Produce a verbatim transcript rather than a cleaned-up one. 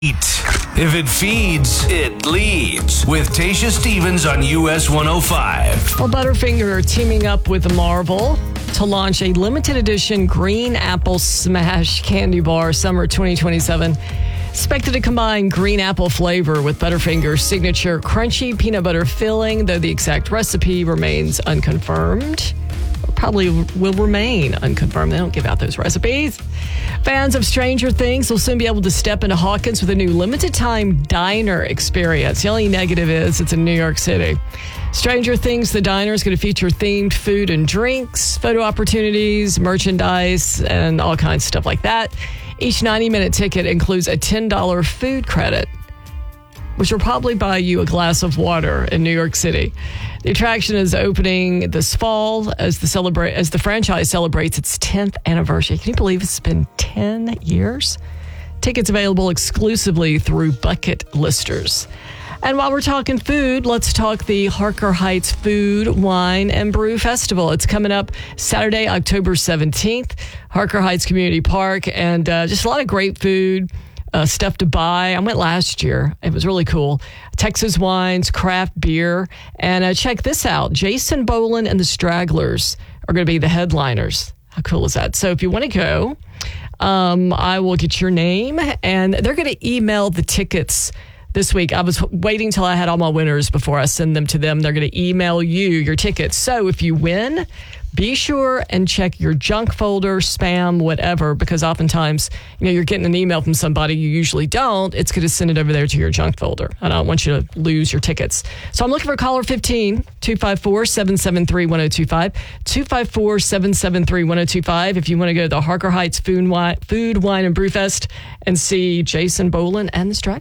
Eat. If it feeds, it leads. With Tasha Stevens on U S one oh five. Well, Butterfinger are teaming up with Marvel to launch a limited edition green apple smash candy bar summer twenty twenty-seven. Expected to combine green apple flavor with Butterfinger's signature crunchy peanut butter filling, though the exact recipe remains unconfirmed. Probably will remain unconfirmed. They don't give out those recipes. Fans of Stranger Things will soon be able to step into Hawkins with a new limited time diner experience. The only negative is it's in New York City. Stranger Things, the diner, is going to feature themed food and drinks, photo opportunities, merchandise, and all kinds of stuff like that. Each ninety-minute ticket includes a ten dollars food credit, which will probably buy you a glass of water in New York City. The attraction is opening this fall as the celebrate as the franchise celebrates its tenth anniversary. Can you believe it's been ten years? Tickets available exclusively through Bucket Listers. And while we're talking food, let's talk the Harker Heights Food, Wine, and Brew Festival. It's coming up Saturday, October seventeenth, Harker Heights Community Park, and uh, just a lot of great food. Uh, stuff to buy. I went last year. It was really cool. Texas wines, craft beer. And uh, check this out. Jason Boland and the Stragglers are going to be the headliners. How cool is that? So if you want to go, um, I will get your name. And they're going to email the tickets this week. I was waiting till I had all my winners before I send them to them. They're going to email you your tickets. So if you win, be sure and check your junk folder, spam, whatever, because oftentimes, you know, you're getting an email from somebody you usually don't. It's going to send it over there to your junk folder. I don't want you to lose your tickets. So I'm looking for caller fifteen, two five four, seven seven three, one oh two five, two five four, seven seven three, one oh two five. If you want to go to the Harker Heights Food, Wine, Food, Wine, and Brew Fest and see Jason Boland and the Stragglers.